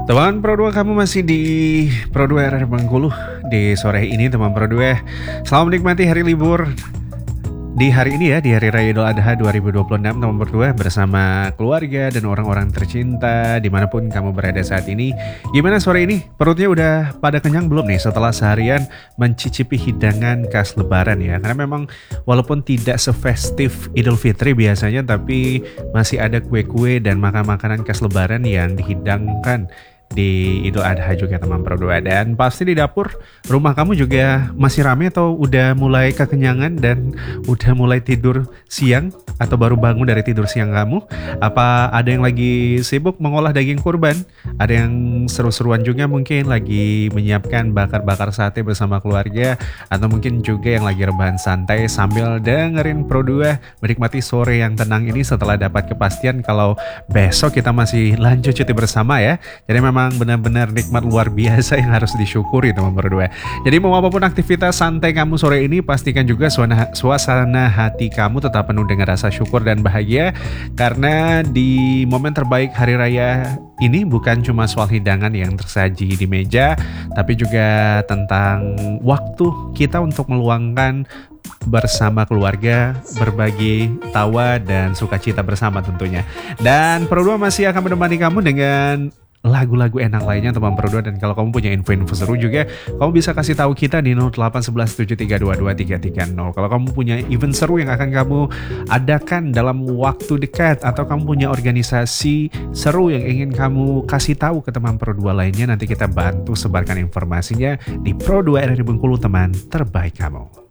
Teman Pro 2, kamu masih di Pro 2 RR Bengkulu. Di sore ini teman Pro 2, selamat menikmati hari libur di hari ini ya, di Hari Raya Idul Adha 2026 teman Pro 2, bersama keluarga dan orang-orang tercinta dimanapun kamu berada saat ini. Gimana sore ini? Perutnya udah pada kenyang belum nih setelah seharian mencicipi hidangan khas lebaran ya? Karena memang walaupun tidak sefestif Idul Fitri biasanya, tapi masih ada kue-kue dan makanan-makanan khas lebaran yang dihidangkan di Idul Adha juga teman Pro 2. Dan pasti di dapur rumah kamu juga masih rame atau udah mulai kekenyangan dan udah mulai tidur siang atau baru bangun dari tidur siang kamu? Apa ada yang lagi sibuk mengolah daging kurban? Ada yang seru-seruan juga mungkin lagi menyiapkan bakar-bakar sate bersama keluarga, atau mungkin juga yang lagi rebahan santai sambil dengerin Pro 2 menikmati sore yang tenang ini setelah dapat kepastian kalau besok kita masih lanjut cuti bersama ya. Jadi memang benar-benar nikmat luar biasa yang harus disyukuri teman berdua. Jadi mau apapun aktivitas santai kamu sore ini, pastikan juga suasana hati kamu tetap penuh dengan rasa syukur dan bahagia. Karena di momen terbaik hari raya ini bukan cuma soal hidangan yang tersaji di meja, tapi juga tentang waktu kita untuk meluangkan bersama keluarga, berbagi tawa dan sukacita bersama tentunya. Dan Pro 2 masih akan menemani kamu dengan lagu-lagu enak lainnya teman Pro 2. Dan kalau kamu punya info-info seru juga, kamu bisa kasih tahu kita di 081173222330. Kalau kamu punya event seru yang akan kamu adakan dalam waktu dekat, atau kamu punya organisasi seru yang ingin kamu kasih tahu ke teman Pro 2 lainnya, nanti kita bantu sebarkan informasinya di Pro 2 RR Bengkulu, teman terbaik kamu.